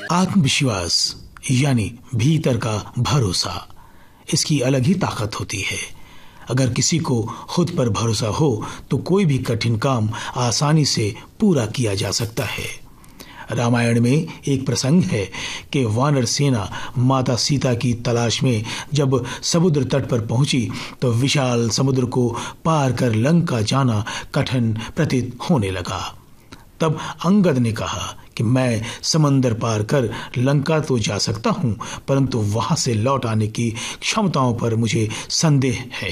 आत्मविश्वास यानी भीतर का भरोसा, इसकी अलग ही ताकत होती है। अगर किसी को खुद पर भरोसा हो तो कोई भी कठिन काम आसानी से पूरा किया जा सकता है। रामायण में एक प्रसंग है कि वानर सेना माता सीता की तलाश में जब समुद्र तट पर पहुंची तो विशाल समुद्र को पार कर लंका जाना कठिन प्रतीत होने लगा। तब अंगद ने कहा कि मैं समंदर पार कर लंका तो जा सकता हूं, परंतु वहां से लौट आने की क्षमताओं पर मुझे संदेह है।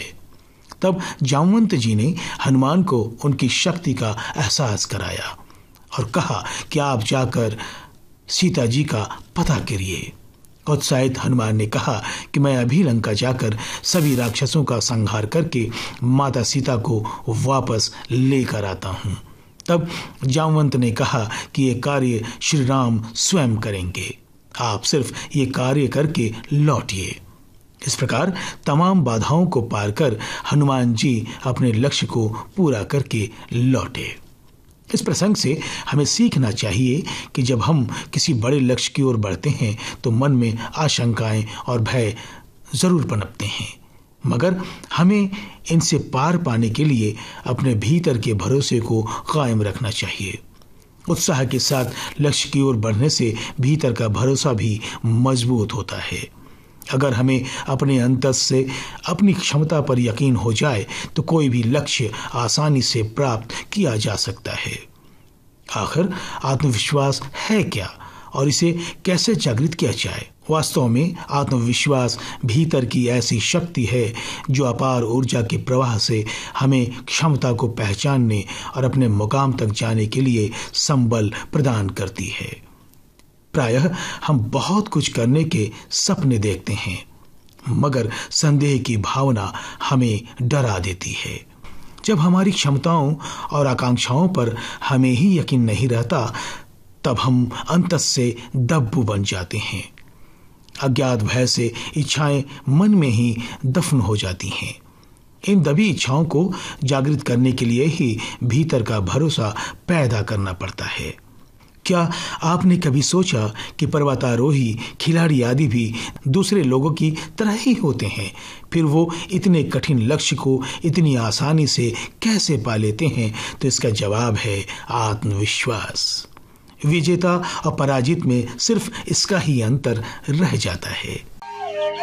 तब जामवंत जी ने हनुमान को उनकी शक्ति का एहसास कराया और कहा कि आप जाकर सीता जी का पता करिए। उत्साहित हनुमान ने कहा कि मैं अभी लंका जाकर सभी राक्षसों का संहार करके माता सीता को वापस लेकर आता हूं। तब जामवंत ने कहा कि ये कार्य श्री राम स्वयं करेंगे, आप सिर्फ ये कार्य करके लौटिए। इस प्रकार तमाम बाधाओं को पार कर हनुमान जी अपने लक्ष्य को पूरा करके लौटे। इस प्रसंग से हमें सीखना चाहिए कि जब हम किसी बड़े लक्ष्य की ओर बढ़ते हैं तो मन में आशंकाएं और भय जरूर पनपते हैं, मगर हमें इनसे पार पाने के लिए अपने भीतर के भरोसे को कायम रखना चाहिए। उत्साह के साथ लक्ष्य की ओर बढ़ने से भीतर का भरोसा भी मजबूत होता है। अगर हमें अपने अंतस से अपनी क्षमता पर यकीन हो जाए तो कोई भी लक्ष्य आसानी से प्राप्त किया जा सकता है। आखिर आत्मविश्वास है क्या और इसे कैसे जागृत किया जाए? वास्तव में आत्मविश्वास भीतर की ऐसी शक्ति है जो अपार ऊर्जा के प्रवाह से हमें क्षमता को पहचानने और अपने मुकाम तक जाने के लिए संबल प्रदान करती है। प्रायः हम बहुत कुछ करने के सपने देखते हैं, मगर संदेह की भावना हमें डरा देती है। जब हमारी क्षमताओं और आकांक्षाओं पर हमें ही यकीन नहीं रहता, तब हम अंतस से दब्बू बन जाते हैं। अज्ञात भय से इच्छाएं मन में ही दफन हो जाती हैं। इन दबी इच्छाओं को जागृत करने के लिए ही भीतर का भरोसा पैदा करना पड़ता है। क्या आपने कभी सोचा कि पर्वतारोही, खिलाड़ी आदि भी दूसरे लोगों की तरह ही होते हैं, फिर वो इतने कठिन लक्ष्य को इतनी आसानी से कैसे पा लेते हैं? तो इसका जवाब है आत्मविश्वास। विजेता और पराजित में सिर्फ इसका ही अंतर रह जाता है।